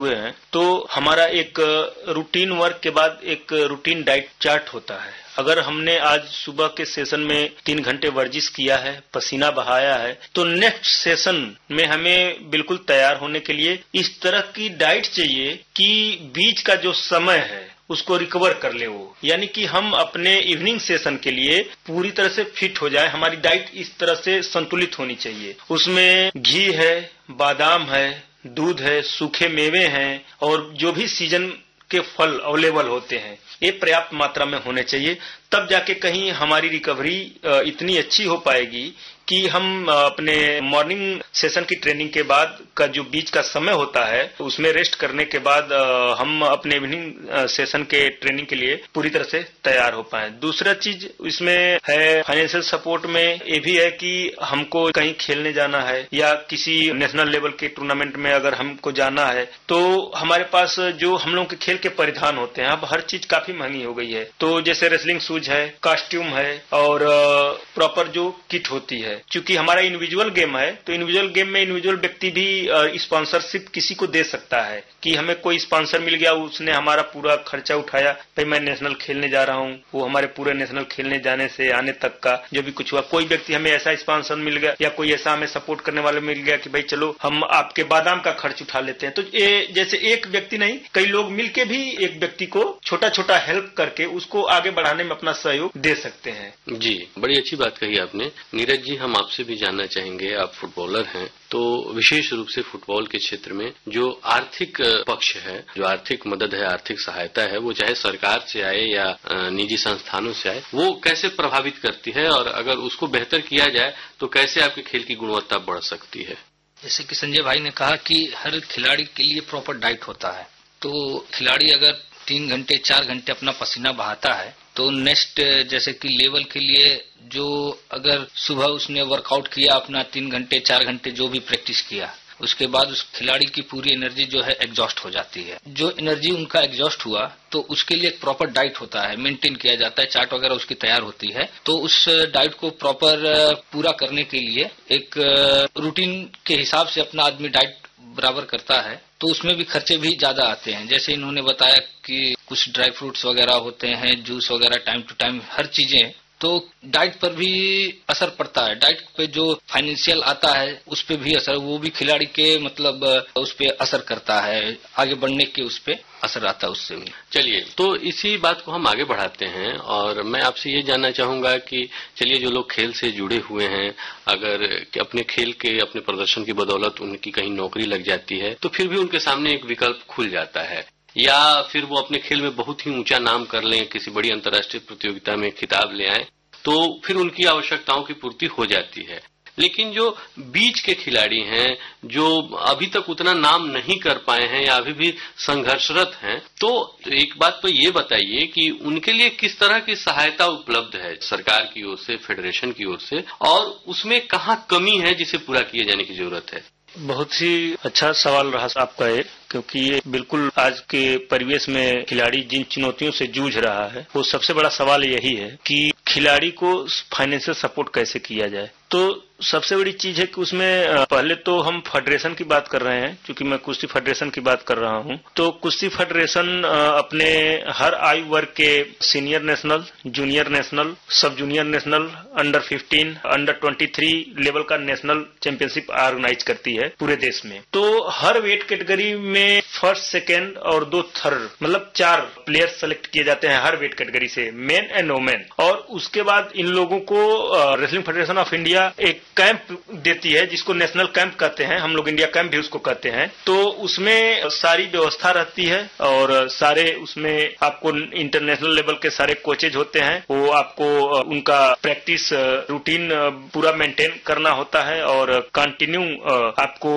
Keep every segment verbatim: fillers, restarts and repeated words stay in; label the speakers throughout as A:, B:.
A: हुए हैं तो हमारा एक रूटीन वर्क के बाद एक रूटीन डाइट चार्ट होता है। अगर हमने आज सुबह के सेशन में तीन घंटे वर्जिश किया है, पसीना बहाया है, तो नेक्स्ट सेशन में हमें बिल्कुल तैयार होने के लिए इस तरह की डाइट चाहिए कि बीच का जो समय है उसको रिकवर कर ले वो, यानी कि हम अपने इवनिंग सेशन के लिए पूरी तरह से फिट हो जाए। हमारी डाइट इस तरह से संतुलित होनी चाहिए। उसमें घी है, बादाम है, दूध है, सूखे मेवे हैं और जो भी सीजन के फल अवेलेबल होते हैं ये पर्याप्त मात्रा में होने चाहिए। तब जाके कहीं हमारी रिकवरी इतनी अच्छी हो पाएगी कि हम अपने मॉर्निंग सेशन की ट्रेनिंग के बाद का जो बीच का समय होता है उसमें रेस्ट करने के बाद हम अपने इवनिंग सेशन के ट्रेनिंग के लिए पूरी तरह से तैयार हो पाए। दूसरा चीज इसमें है फाइनेंशियल सपोर्ट में ये भी है कि हमको कहीं खेलने जाना है या किसी नेशनल लेवल के टूर्नामेंट में अगर हमको जाना है तो हमारे पास जो हम लोग के खेल के परिधान होते हैं, अब हर चीज काफी महंगी हो गई है। तो जैसे रेसलिंग शूज है, कॉस्ट्यूम है और प्रॉपर जो किट होती है। क्योंकि हमारा इंडिविजुअल गेम है तो इंडिविजुअल गेम में इंडिविजुअल व्यक्ति भी स्पॉन्सरशिप किसी को दे सकता है कि हमें कोई स्पॉन्सर मिल गया, उसने हमारा पूरा खर्चा उठाया, भाई मैं नेशनल खेलने जा रहा हूँ, वो हमारे पूरे नेशनल खेलने जाने से आने तक का जो भी कुछ हुआ। कोई व्यक्ति हमें ऐसा स्पॉन्सर मिल गया या कोई ऐसा हमें सपोर्ट करने वाला मिल गया कि भाई चलो हम आपके बादाम का खर्च उठा लेते हैं। तो ये जैसे एक व्यक्ति नहीं, कई लोग मिलके भी एक व्यक्ति को छोटा छोटा हेल्प करके उसको आगे बढ़ाने में अपना सहयोग दे सकते हैं।
B: जी, बड़ी अच्छी बात कही आपने। नीरज जी, हम आपसे भी जानना चाहेंगे, आप फुटबॉलर हैं तो विशेष रूप से फुटबॉल के क्षेत्र में जो आर्थिक पक्ष है, जो आर्थिक मदद है, आर्थिक सहायता है, वो चाहे सरकार से आए या निजी संस्थानों से आए, वो कैसे प्रभावित करती है और अगर उसको बेहतर किया जाए तो कैसे आपके खेल की गुणवत्ता बढ़ सकती है?
C: जैसे कि संजय भाई ने कहा कि हर खिलाड़ी के लिए प्रॉपर डाइट होता है, तो खिलाड़ी अगर तीन घंटे चार घंटे अपना पसीना बहाता है तो नेक्स्ट जैसे कि लेवल के लिए जो अगर सुबह उसने वर्कआउट किया अपना तीन घंटे चार घंटे जो भी प्रैक्टिस किया, उसके बाद उस खिलाड़ी की पूरी एनर्जी जो है एग्जॉस्ट हो जाती है। जो एनर्जी उनका एग्जॉस्ट हुआ तो उसके लिए एक प्रॉपर डाइट होता है, मेंटेन किया जाता है, चार्ट वगैरह उसकी तैयार होती है। तो उस डाइट को प्रॉपर पूरा करने के लिए एक रूटीन के हिसाब से अपना आदमी डाइट बराबर करता है तो उसमें भी खर्चे भी ज्यादा आते हैं। जैसे इन्होंने बताया कि कुछ ड्राई फ्रूट्स वगैरह होते हैं, जूस वगैरह टाइम टू टाइम हर चीजें, तो डाइट पर भी असर पड़ता है। डाइट पे जो फाइनेंशियल आता है उस पे भी असर, वो भी खिलाड़ी के मतलब उस पे असर करता है, आगे बढ़ने के उस पे असर आता है उससे भी।
B: चलिए, तो इसी बात को हम आगे बढ़ाते हैं और मैं आपसे ये जानना चाहूंगा कि चलिए जो लोग खेल से जुड़े हुए हैं, अगर अपने खेल के अपने प्रदर्शन की बदौलत उनकी कहीं नौकरी लग जाती है तो फिर भी उनके सामने एक विकल्प खुल जाता है, या फिर वो अपने खेल में बहुत ही ऊंचा नाम कर लें, किसी बड़ी अंतर्राष्ट्रीय प्रतियोगिता में खिताब ले आए, तो फिर उनकी आवश्यकताओं की पूर्ति हो जाती है। लेकिन जो बीच के खिलाड़ी हैं, जो अभी तक उतना नाम नहीं कर पाए हैं या अभी भी संघर्षरत हैं, तो एक बात तो ये बताइए कि उनके लिए किस तरह की सहायता उपलब्ध है सरकार की ओर से, फेडरेशन की ओर से, और उसमें कहाँ कमी है जिसे पूरा किए जाने की जरूरत है?
A: बहुत ही अच्छा सवाल रहा आपका ये, क्योंकि ये बिल्कुल आज के परिवेश में खिलाड़ी जिन चुनौतियों से जूझ रहा है वो सबसे बड़ा सवाल यही है कि खिलाड़ी को फाइनेंशियल सपोर्ट कैसे किया जाए। तो सबसे बड़ी चीज है कि उसमें पहले तो हम फेडरेशन की बात कर रहे हैं, क्योंकि मैं कुश्ती फेडरेशन की बात कर रहा हूं। तो कुश्ती फेडरेशन अपने हर आयु वर्ग के सीनियर नेशनल, जूनियर नेशनल, सब junior national, under fifteen, under twenty three level का नेशनल चैंपियनशिप ऑर्गेनाइज करती है पूरे देश में। तो हर वेट कैटेगरी में फर्स्ट, सेकेंड और दो थर्ड, मतलब चार प्लेयर सेलेक्ट किए जाते हैं हर वेट कैटेगरी से, मेन एंड वोमेन। और उसके बाद इन लोगों को रेसलिंग फेडरेशन ऑफ इंडिया एक कैंप देती है जिसको नेशनल कैंप कहते हैं, हम लोग इंडिया कैंप भी उसको कहते हैं। तो उसमें सारी व्यवस्था रहती है और सारे उसमें आपको इंटरनेशनल लेवल के सारे कोचेज होते हैं, वो आपको उनका प्रैक्टिस रूटीन पूरा मेंटेन करना होता है और कंटिन्यू आपको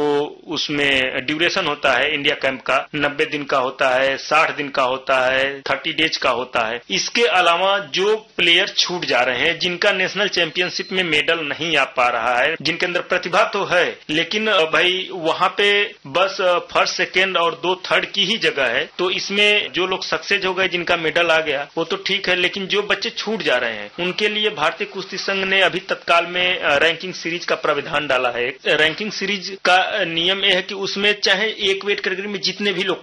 A: उसमें ड्यूरेशन होता है इंडिया कैंप का, नब्बे दिन का होता है, साठ दिन का होता है, थर्टी डेज का होता है। इसके अलावा जो प्लेयर छूट छूट जा रहे हैं, जिनका नेशनल चैंपियनशिप में मेडल नहीं आ पा रहा है, जिनके अंदर प्रतिभा तो है लेकिन भाई वहां पे बस फर्स्ट सेकेंड और दो थर्ड की ही जगह है। तो इसमें जो लोग सक्सेस हो गए, जिनका मेडल आ गया वो तो ठीक है, लेकिन जो बच्चे छूट जा रहे हैं उनके लिए भारतीय कुश्ती संघ ने अभी तत्काल में रैंकिंग सीरीज का प्राविधान डाला है। रैंकिंग सीरीज का नियम यह है कि उसमें चाहे एक वेट कैटेगरी में जितने भी लोग